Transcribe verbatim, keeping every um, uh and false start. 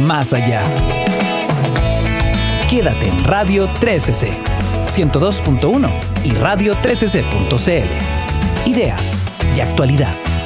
más allá. Quédate en Radio trece C, ciento dos punto uno y radio trece c punto c l. Ideas de actualidad.